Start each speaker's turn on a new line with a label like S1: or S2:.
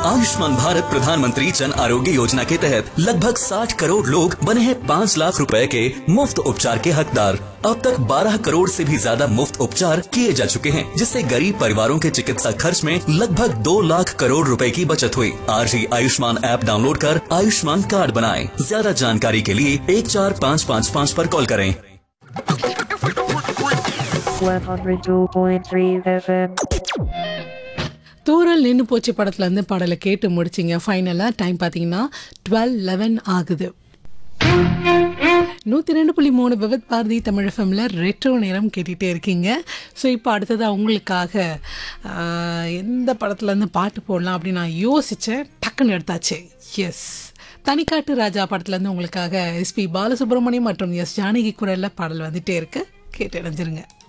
S1: आयुष्मान भारत प्रधानमंत्री जन आरोग्य योजना के तहत लगभग 60 करोड़ लोग बने हैं 5 लाख रुपए के मुफ्त उपचार के हकदार। अब तक 12 करोड़ से भी ज्यादा मुफ्त उपचार किए जा चुके हैं, जिससे गरीब परिवारों के चिकित्सा खर्च में लगभग 2 लाख करोड़ रुपए की बचत हुई। आज ही आयुष्मान ऐप डाउनलोड कर आयुष्मान कार्ड बनाएं। ज्यादा जानकारी के लिए 14555 पर कॉल करें।
S2: 102.3 FM.
S3: தூரல் நின்று போச்சு படத்துலேருந்து பாடலை கேட்டு முடிச்சிங்க. ஃபைனலாக டைம் பார்த்தீங்கன்னா 12:11 ஆகுது. 102.3 விவித் பாரதி தமிழ் எஃப்எம்ல ரெட்ரோ நேரம் கேட்டுகிட்டே இருக்கீங்க. ஸோ இப்போ அடுத்ததாக உங்களுக்காக எந்த படத்துலேருந்து பாட்டு போடலாம் அப்படின்னு நான் யோசித்தேன். டக்குன்னு எடுத்தாச்சு. எஸ், தனிக்காட்டு ராஜா படத்துலேருந்து உங்களுக்காக எஸ்பி பாலசுப்ரமணியம் மற்றும் எஸ் ஜானகி குரலில் பாடல் வந்துகிட்டே இருக்கு. கேட்டு இணைஞ்சிருங்க.